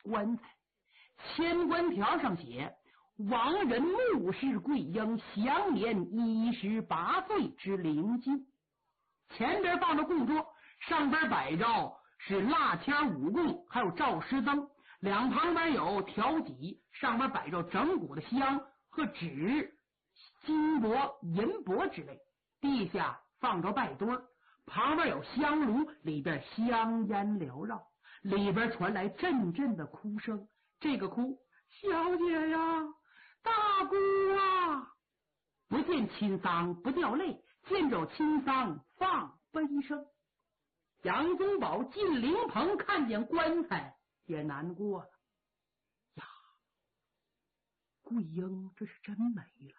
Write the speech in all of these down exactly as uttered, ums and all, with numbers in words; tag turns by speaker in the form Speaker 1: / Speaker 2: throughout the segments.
Speaker 1: 棺材，签官条上写亡人穆氏桂英享年一十八岁之灵柩。前边放着供桌，上边摆着是蜡签五供，还有照石灯，两旁边有条几，上边摆着整骨的香和纸、金箔、银箔之类，地下放着拜墩，旁边有香炉，里边香烟缭绕，里边传来阵阵的哭声。这个哭，小姐呀，大姑啊！不见亲丧不掉泪，见着亲丧放悲声。杨宗保进灵棚，看见棺材也难过了呀，桂英这是真没了。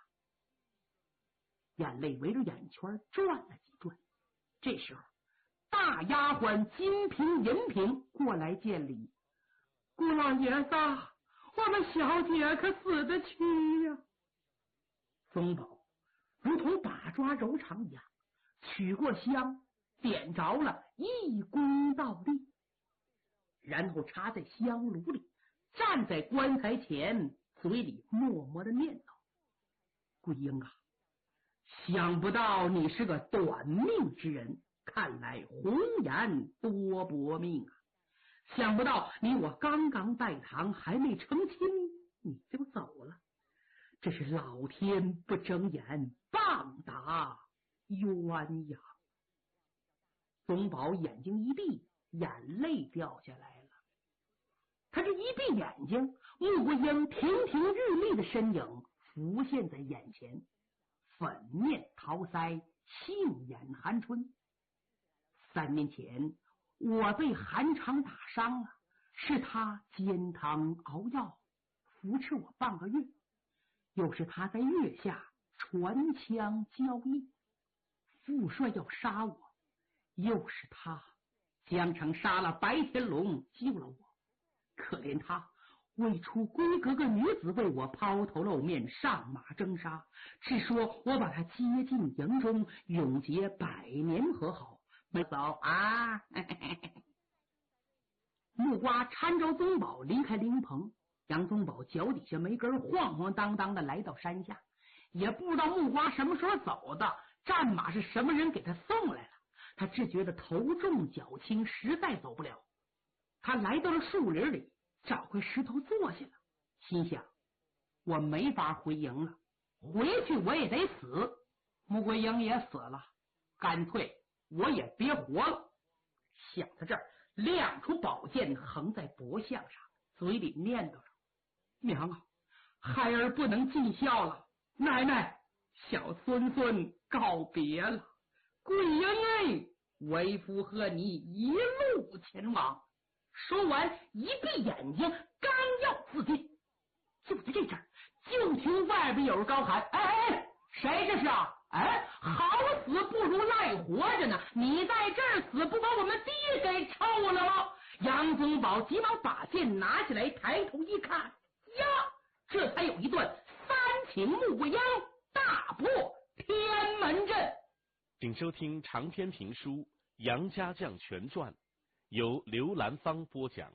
Speaker 1: 眼泪围着眼圈转了几转。这时候大丫鬟金瓶银瓶过来见礼，姑老爷子，我们小姐可死得去呀！宗保如同把抓揉肠一样，取过香，点着了，一躬到地，然后插在香炉里，站在棺材前，嘴里默默的念叨：桂英啊，想不到你是个短命之人，看来红颜多薄命啊！想不到你我刚刚拜堂，还没成亲你就走了，这是老天不睁眼，棒打鸳鸯。宗保眼睛一闭，眼泪掉下来了。他这一闭眼睛，穆桂英亭亭玉立的身影浮现在眼前，粉面桃腮，杏眼含春。三年前我被韩昌打伤了，是他煎汤熬药扶持我半个月，又是他在月下传枪交易，副帅要杀我，又是他江城杀了白天龙救了我。可怜他为出闺阁个女子为我抛头露面，上马征杀，只说我把他接进营中，永结百年和好。没走啊！嘿嘿嘿。木瓜搀着宗保离开灵棚，杨宗保脚底下没根，晃晃荡荡的来到山下，也不知道木瓜什么时候走的，战马是什么人给他送来了。他只觉得头重脚轻，实在走不了。他来到了树林里，找块石头坐下了，心想：我没法回营了，回去我也得死，穆桂英也死了，干脆我也别活了。想到这儿，亮出宝剑横在脖项上，嘴里念叨着：娘啊，孩儿不能尽孝了，奶奶，小孙孙告别了，桂英哎，为夫和你一路前往。说完一闭眼睛，刚要自尽，就在这阵儿，就听外边有人高喊：哎哎，谁这是啊？哎，好死不如赖活着呢！你在这儿死，不把我们爹给臭了吗？杨宗保急忙把剑拿起来，抬头一看，呀，这才有一段三请穆桂英大破天门阵。
Speaker 2: 请收听长篇评书《杨家将全传》，由刘兰芳播讲。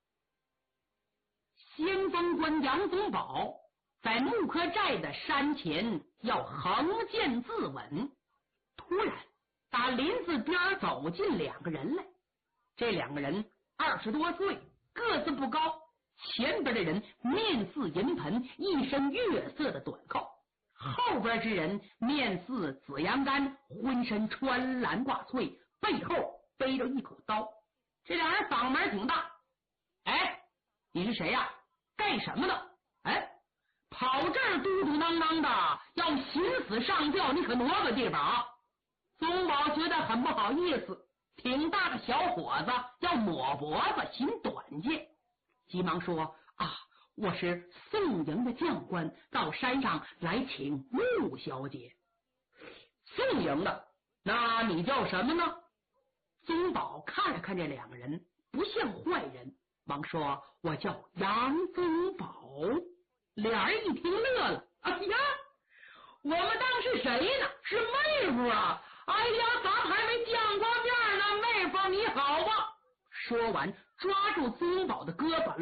Speaker 1: 先锋官杨宗保在木柯寨的山前要横剑自刎，突然打林子边走进两个人来。这两个人二十多岁，个子不高，前边的人面似银盆，一身月色的短扣，后边之人面似紫阳干，浑身穿蓝挂翠，背后背着一口刀。这俩人嗓门挺大。哎，你是谁呀、啊？干什么的？哎，跑这儿嘟嘟囔囔的，要寻死上吊，你可挪个地方啊！宗保觉得很不好意思，挺大的小伙子要抹脖子寻短见，急忙说：啊，我是宋营的将官，到山上来请穆小姐。宋营的？那你叫什么呢？宗保看了看这两个人，不像坏人，忙说：我叫杨宗保。俩人一听乐了，哎呀，我们当是谁呢？是妹夫啊！哎呀，咱们还没见过面呢，妹夫你好啊！说完抓住宗保的胳膊